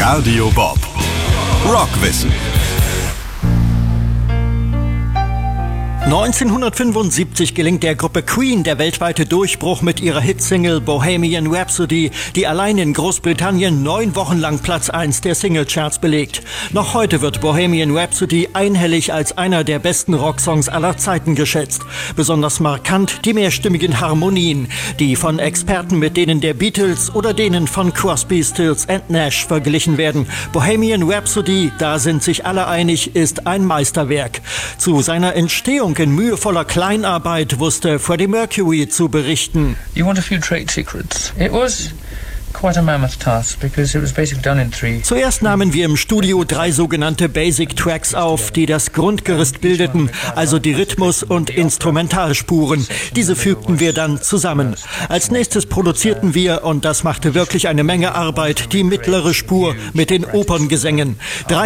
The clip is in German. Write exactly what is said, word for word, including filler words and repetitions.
Radio Bob. Rockwissen. neunzehnhundertfünfundsiebzig gelingt der Gruppe Queen der weltweite Durchbruch mit ihrer Hitsingle Bohemian Rhapsody, die allein in Großbritannien neun Wochen lang Platz eins der Singlecharts belegt. Noch heute wird Bohemian Rhapsody einhellig als einer der besten Rocksongs aller Zeiten geschätzt. Besonders markant die mehrstimmigen Harmonien, die von Experten mit denen der Beatles oder denen von Crosby, Stills and Nash verglichen werden. Bohemian Rhapsody, da sind sich alle einig, ist ein Meisterwerk. Zu seiner Entstehung in mühevoller Kleinarbeit wusste Freddie Mercury zu berichten. You want a few trade secrets? It was quite a mammoth task because it was basically done in three. Zuerst nahmen wir im Studio drei sogenannte Basic Tracks auf, die das Grundgerüst bildeten, also die Rhythmus- und Instrumentalspuren. Diese fügten wir dann zusammen. Als nächstes produzierten wir, und das machte wirklich eine Menge Arbeit, die mittlere Spur mit den Operngesängen. Drei